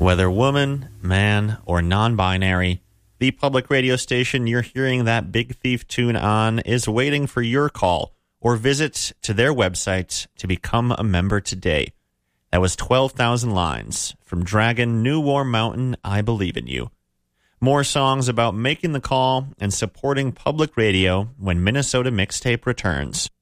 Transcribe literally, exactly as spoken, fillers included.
Whether woman, man, or non-binary, the public radio station you're hearing that Big Thief tune on is waiting for your call or visit to their website to become a member today. That was twelve thousand Lines from Dragon, New Warm Mountain, I Believe in You. More songs about making the call and supporting public radio when Minnesota Mixtape returns.